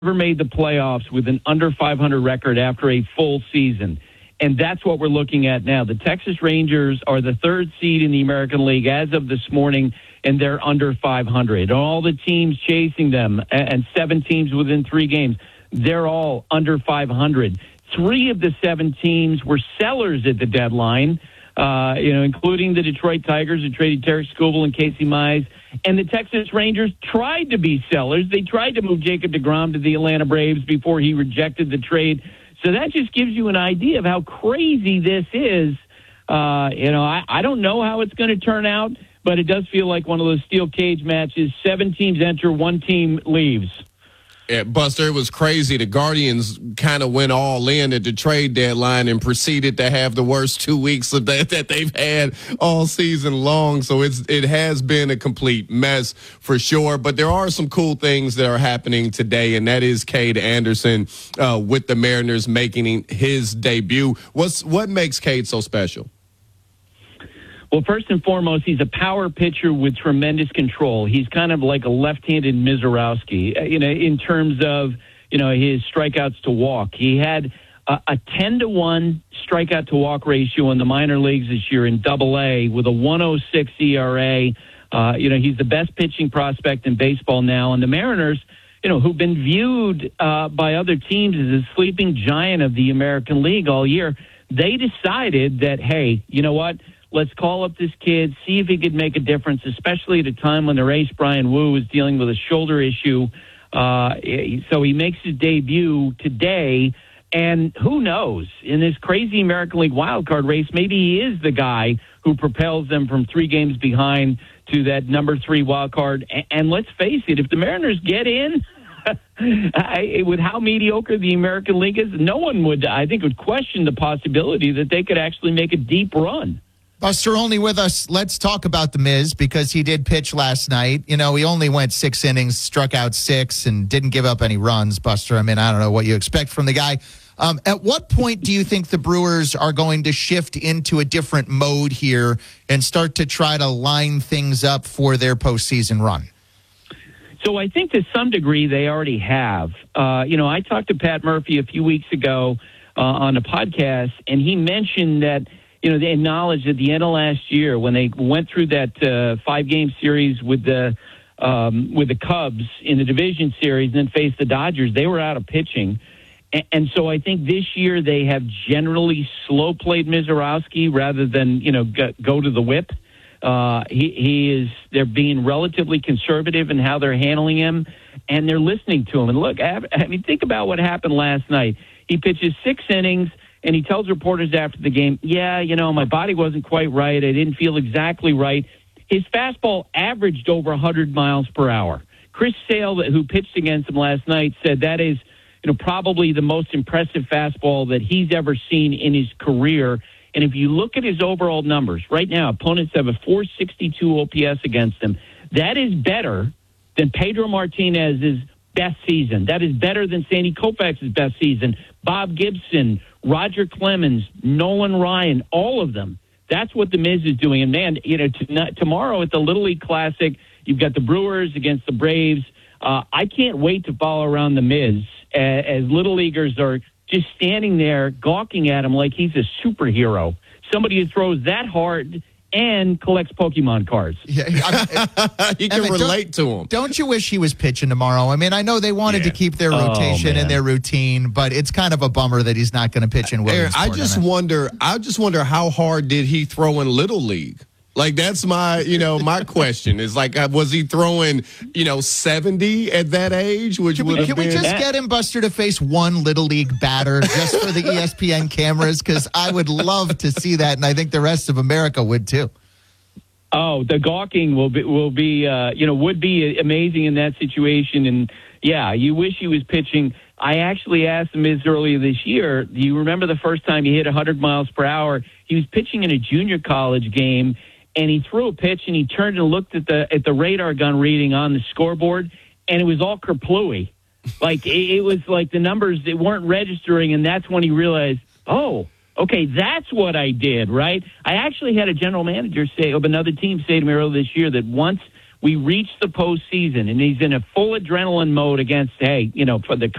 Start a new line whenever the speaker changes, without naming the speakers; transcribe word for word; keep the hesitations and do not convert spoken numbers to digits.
never made the playoffs with an under five hundred record after a full season. And that's what we're looking at now. The Texas Rangers are the third seed in the American League as of this morning, and they're under five hundred. All the teams chasing them, and seven teams within three games, they're all under five hundred. Three of the seven teams were sellers at the deadline, uh, you know, including the Detroit Tigers, who traded Tarek Skubal and Casey Mize. And the Texas Rangers tried to be sellers. They tried to move Jacob deGrom to the Atlanta Braves before he rejected the trade. So that just gives you an idea of how crazy this is. Uh, you know, I, I don't know how it's going to turn out, but it does feel like one of those steel cage matches. Seven teams enter, one team leaves.
Yeah, Buster, it was crazy. The Guardians kind of went all in at the trade deadline and proceeded to have the worst two weeks of that, that they've had all season long. So it's it has been a complete mess for sure. But there are some cool things that are happening today, and that is Cade Anderson uh, with the Mariners making his debut. What's what makes Cade so special?
Well, first and foremost, he's a power pitcher with tremendous control. He's kind of like a left-handed Mizorowski, you know, in terms of, you know, his strikeouts to walk. He had a, a ten to one strikeout to walk ratio in the minor leagues this year in Double A with a one oh six E R A. Uh, you know, he's the best pitching prospect in baseball now. And the Mariners, you know, who've been viewed uh, by other teams as a sleeping giant of the American League all year, they decided that, hey, you know what? Let's call up this kid, see if he could make a difference, especially at a time when their ace, Brian Wu, is dealing with a shoulder issue. Uh, so he makes his debut today, and who knows? In this crazy American League wildcard race, maybe he is the guy who propels them from three games behind to that number three wildcard. And let's face it, if the Mariners get in, I, with how mediocre the American League is, no one would, I think, would question the possibility that they could actually make a deep run.
Buster, only with us. Let's talk about the Miz, because he did pitch last night. You know, he only went six innings, struck out six, and didn't give up any runs, Buster. I mean, I don't know what you expect from the guy. Um, at what point do you think the Brewers are going to shift into a different mode here and start to try to line things up for their postseason run?
So I think to some degree they already have. Uh, you know, I talked to Pat Murphy a few weeks ago uh, on a podcast, and he mentioned that, you know, they acknowledged at the end of last year when they went through that uh, five-game series with the um, with the Cubs in the division series and then faced the Dodgers, they were out of pitching. And, and so I think this year they have generally slow-played Mizorowski rather than, you know, go, go to the whip. Uh, he, he is, they're being relatively conservative in how they're handling him, and they're listening to him. And look, I, I mean, think about what happened last night. He pitches six innings, and he tells reporters after the game, yeah, you know, my body wasn't quite right. I didn't feel exactly right. His fastball averaged over one hundred miles per hour. Chris Sale, who pitched against him last night, said that is, you know, probably the most impressive fastball that he's ever seen in his career. And if you look at his overall numbers, right now, opponents have a four sixty-two O P S against him. That is better than Pedro Martinez's best season. That is better than Sandy Koufax's best season. Bob Gibson, Roger Clemens, Nolan Ryan, all of them. That's what the Miz is doing. And, man, you know, t- tomorrow at the Little League Classic, you've got the Brewers against the Braves. Uh, I can't wait to follow around the Miz as, as Little Leaguers are just standing there gawking at him like he's a superhero. Somebody who throws that hard and collects Pokemon cards.
Yeah, I,
you can
Evan,
relate to him.
Don't you wish he was pitching tomorrow? I mean, I know they wanted
yeah.
to keep their rotation
oh,
and their routine, but it's kind of a bummer that he's not going to pitch in Williamsport.
I just wonder. I just wonder how hard did he throw in Little League? Like, that's my, you know, my question is, like, was he throwing, you know, seventy at that age? Which
can
would
we,
have
can
been.
we just get him, Buster, to face one Little League batter just for the E S P N cameras? Because I would love to see that, and I think the rest of America would too.
Oh, the gawking will be, will be uh, you know, would be amazing in that situation. And, yeah, you wish he was pitching. I actually asked Miz earlier this year, do you remember the first time he hit one hundred miles per hour? He was pitching in a junior college game, and he threw a pitch, and he turned and looked at the at the radar gun reading on the scoreboard, and it was all kerplooey. Like, it, it was like the numbers, they weren't registering, and that's when he realized, oh, okay, that's what I did, right? I actually had a general manager say, of another team say to me earlier this year that once we reach the postseason and he's in a full adrenaline mode against, hey, you know, for the